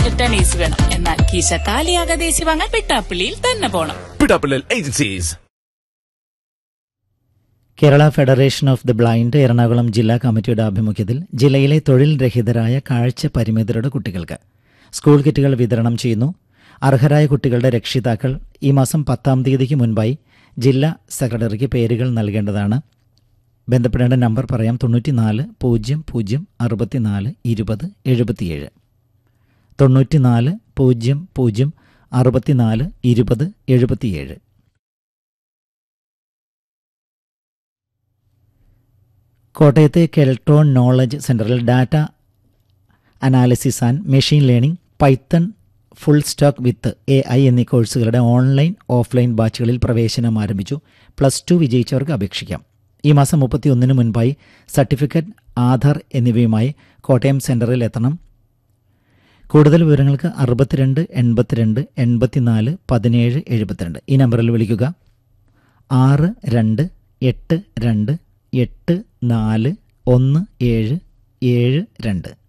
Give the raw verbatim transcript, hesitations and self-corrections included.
Return easy വേണം. എന്നാൽ കീശ കാലിയാകാതെ AC വാങ്ങാൻ പിട്ടാപ്പിള്ളിയിൽ തന്നെ പോണം. Pittappillil agencies. Kerala federation of the blind Ernakulam ജില്ലാ കമ്മിറ്റിയുടെ ആഭിമുഖ്യത്തിൽ ജില്ലയിലെ തൊഴിൽ രഹിതരായ കാഴ്ച പരിമിതരുടെ കുട്ടികൾക്ക് സ്കൂൾ കിറ്റുകൾ വിതരണം ചെയ്യുന്നു. അർഹരായ കുട്ടികളുടെ രക്ഷിതാക്കൾ ഈ മാസം പത്താം തീയതിക്ക് മുൻപായി ജില്ലാ സെക്രട്ടറിക്ക് പേരുകൾ നൽകേണ്ടതാണ്. ബന്ധപ്പെടേണ്ട നമ്പർ പറയാം: തൊണ്ണൂറ്റിനാല് പൂജ്യം പൂജ്യം അറുപത്തിനാല് ഇരുപത് എഴുപത്തിയേഴ് തൊണ്ണൂറ്റിനാല് പൂജ്യം പൂജ്യം അറുപത്തിനാല് ഇരുപത് എഴുപത്തിയേഴ്. കോട്ടയത്തെ കെൽട്രോൺ നോളജ് സെൻ്ററിൽ data analysis and machine learning, Python, full stack with a I എന്നീ കോഴ്സുകളുടെ ഓൺലൈൻ ഓഫ്ലൈൻ ബാച്ചുകളിൽ പ്രവേശനം ആരംഭിച്ചു. പ്ലസ് ടു വിജയിച്ചവർക്ക് അപേക്ഷിക്കാം. ഈ മാസം മുപ്പത്തി ഒന്നിന് മുൻപായി സർട്ടിഫിക്കറ്റ്, ആധാർ എന്നിവയുമായി കോട്ടയം സെൻറ്ററിൽ എത്തണം. കൂടുതൽ വിവരങ്ങൾക്ക് അറുപത്തിരണ്ട് എൺപത്തിരണ്ട് എൺപത്തിനാല് പതിനേഴ് എഴുപത്തിരണ്ട് ഈ നമ്പറിൽ വിളിക്കുക. ആറ് രണ്ട് എട്ട് രണ്ട് എട്ട് നാല് ഒന്ന് ഏഴ് ഏഴ് രണ്ട്.